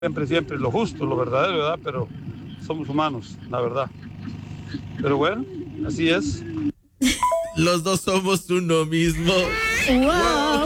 Siempre lo justo, lo verdadero, ¿verdad? Pero somos humanos, la verdad. Pero bueno, así es. Los dos somos uno mismo. Wow.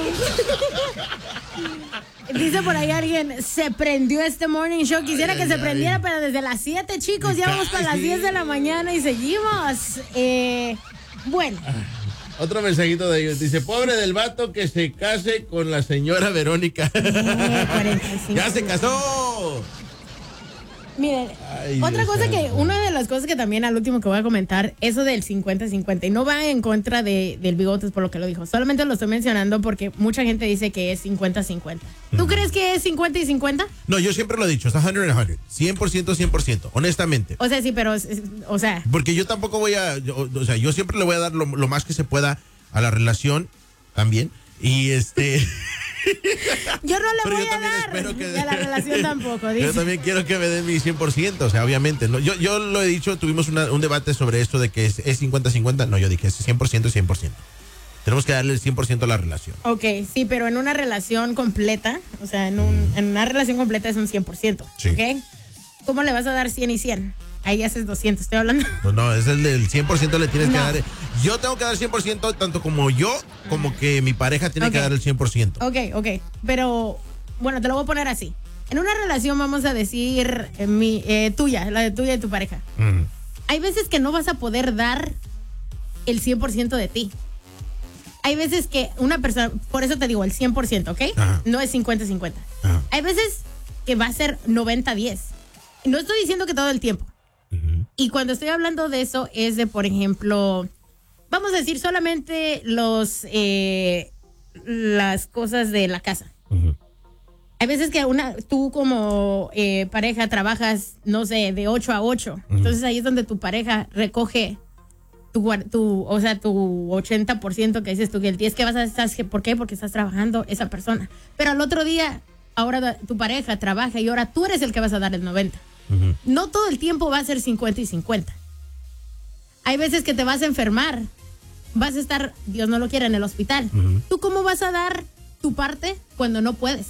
Dice por ahí alguien, se prendió este morning show. Quisiera que se prendiera, pero desde las 7, chicos, ya vamos para las 10 de la mañana y seguimos. Bueno. Otro mensajito de ellos. Dice, pobre del vato que se case con la señora Verónica. 45. ¡Ya se casó! Miren, Ay, otra Dios cosa santo. que, una de las cosas que también al último que voy a comentar, eso del 50-50, y no va en contra del Bigotes por lo que lo dijo, solamente lo estoy mencionando porque mucha gente dice que es 50-50. ¿Tú crees que es 50 y 50? No, yo siempre lo he dicho, es 100 and 100. 100%, honestamente. O sea, sí, pero, o sea... Porque yo tampoco voy a, yo siempre le voy a dar lo más que se pueda a la relación también. Y Yo no le Pero voy yo a también dar, espero que- y a la relación tampoco, dice. Yo también quiero que me den mi 100%, o sea, obviamente. ¿No? Yo lo he dicho, tuvimos un debate sobre esto de que es 50-50. No, yo dije es 100% y 100%. Tenemos que darle el 100% a la relación. Ok, sí, pero en una relación completa, o sea, en una relación completa es un 100%, Sí. ¿ok? ¿Cómo le vas a dar 100 y 100? Ahí haces 200, estoy hablando. No, es el del 100% le tienes que No. dar. Yo tengo que dar 100% tanto como yo, como que mi pareja tiene que Ok. dar el 100%. Ok, pero, bueno, te lo voy a poner así. En una relación, vamos a decir, tuya, la de tuya y tu pareja. Mm. Hay veces que no vas a poder dar el 100% de ti. Hay veces que una persona, por eso te digo, el 100%, ¿ok? Ajá. No es 50-50. Ajá. Hay veces que va a ser 90-10. No estoy diciendo que todo el tiempo. Ujú. Y cuando estoy hablando de eso es de, por ejemplo, vamos a decir solamente las cosas de la casa. Ujú. Hay veces que tú como pareja trabajas, no sé, de 8 a 8. Entonces ahí es donde tu pareja recoge tu 80% que dices tú, que el 10 que vas a estar, ¿por qué? Porque estás trabajando esa persona. Pero al otro día, ahora tu pareja trabaja y ahora tú eres el que vas a dar el 90%. Ujú. No todo el tiempo va a ser 50 y 50. Hay veces que te vas a enfermar. Vas a estar, Dios no lo quiera, en el hospital. Ujú. ¿Tú cómo vas a dar tu parte cuando no puedes?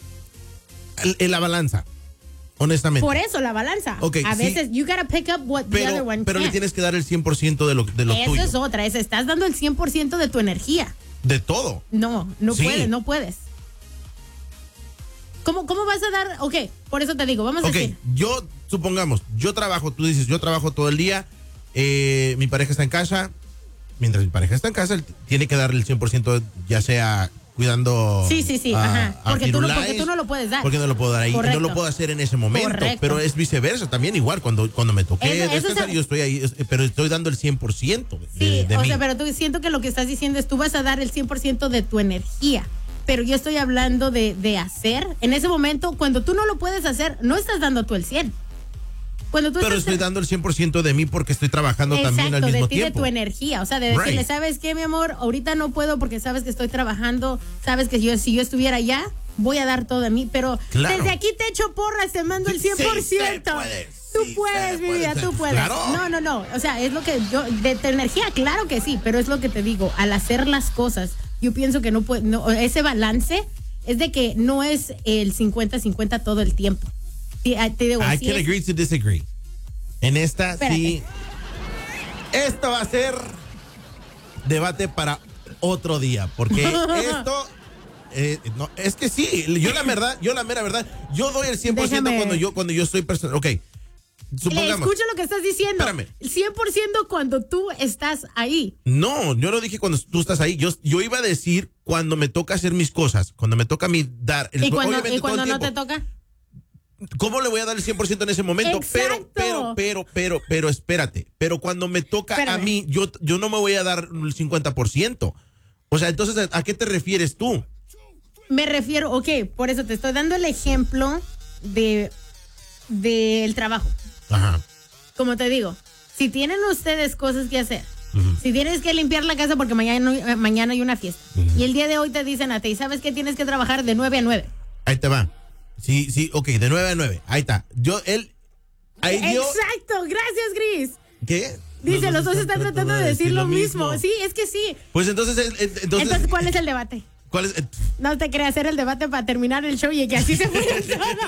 En la balanza, honestamente. Por eso, la balanza. Ok, a sí. veces, you gotta pick up what the other one pero le can't. tienes que dar el 100% de lo Eso tuyo. es otra. Estás dando el 100% de tu energía. De todo. No Sí. no puedes. ¿Cómo vas a dar? Ok, por eso te digo, vamos a Ok, decir. supongamos, yo trabajo, tú dices, yo trabajo todo el día, mi pareja está en casa. Mientras mi pareja está en casa, él tiene que darle el 100%, ya sea cuidando. Sí, ajá. Porque tú no lo puedes dar. Porque no lo puedo dar ahí. Correcto. No lo puedo hacer en ese momento. Correcto. Pero es viceversa también, igual. Cuando me toqué Eso descansar, es- yo estoy ahí, pero estoy dando el 100% Sí, de o mí. sea, pero tú siento que lo que estás diciendo es tú vas a dar el 100% de tu energía. Pero yo estoy hablando de hacer. En ese momento, cuando tú no lo puedes hacer, no estás dando tú el 100. Cuando tú Pero estás estoy dando el 100% de mí porque estoy trabajando también al Exacto, mismo de ti, tiempo. de tu energía, o sea, de decirle, Right. ¿sabes qué, mi amor? Ahorita no puedo porque sabes que estoy trabajando, sabes que si yo estuviera allá, voy a dar todo de mí, pero Claro. desde aquí te echo porras, te mando el 100%. Tú puedes, mi vida, tú puedes. Claro. No, o sea, es lo que yo, de tu energía, claro que sí, pero es lo que te digo, al hacer las cosas, yo pienso que ese balance es de que no es el 50-50 todo el tiempo. Sí, te digo, I sí can es- agree to disagree. En esta Espérate. sí. Esto va a ser debate para otro día. Porque esto. No, es que sí. Yo la mera verdad, yo doy el 100% Déjame. cuando yo soy personal. Ok. Supongamos. Escucha lo que estás diciendo. Espérame. El 100% cuando tú estás ahí. No, yo no dije cuando tú estás ahí. Yo iba a decir cuando me toca hacer mis cosas. Cuando me toca a mí dar. ¿Y cuando obviamente todo el no te tiempo. toca? ¿Cómo le voy a dar el 100% en ese momento? Exacto. Pero espérate. Pero cuando me toca a Espérame. mí, yo no me voy a dar el 50%. O sea, entonces, ¿a qué te refieres tú? Me refiero, ok, por eso te estoy dando el ejemplo del trabajo. Ajá. Como te digo, si tienen ustedes cosas que hacer, Ujú. si tienes que limpiar la casa porque mañana hay una fiesta, Ujú. y el día de hoy te dicen a ti, ¿sabes qué? Tienes que trabajar de 9 a 9. Ahí te va. Sí, ok, de 9 a 9. Ahí está. Ahí dio. Exacto, gracias, Gris. ¿Qué? Dice, los dos están tratando de decir lo mismo. Sí, es que sí. Pues entonces, Entonces, ¿cuál es el debate? ¿cuál es? No te creas hacer el debate para terminar el show y que así se fue todo.